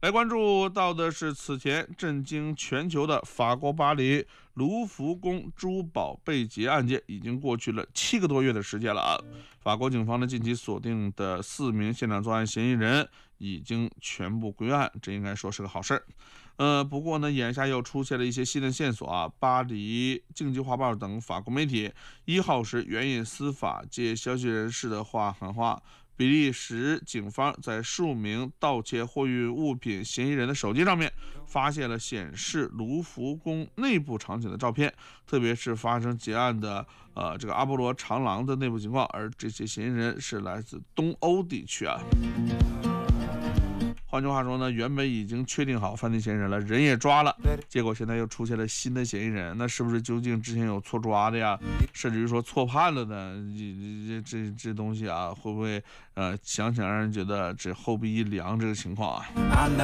来关注到的是此前震惊全球的法国巴黎卢浮宫珠宝被劫案件，已经过去了7个多月的时间了啊。法国警方呢近期锁定的4名现场作案嫌疑人已经全部归案，这应该说是个好事儿。不过呢，眼下又出现了一些新的线索啊。巴黎经济画报等法国媒体1号时援引司法界消息人士的话喊话，比利时警方在数名盗窃货运物品嫌疑人的手机上面发现了显示卢浮宫内部场景的照片，特别是发生劫案的这个阿波罗长廊的内部情况，而这些嫌疑人是来自东欧地区啊。换句话说呢，原本已经确定好犯罪嫌疑人了，人也抓了，结果现在又出现了新的嫌疑人，那是不是究竟之前有错抓的呀，甚至于说错判了的？这东西啊，会不会想想让人觉得这后鼻一凉这个情况啊？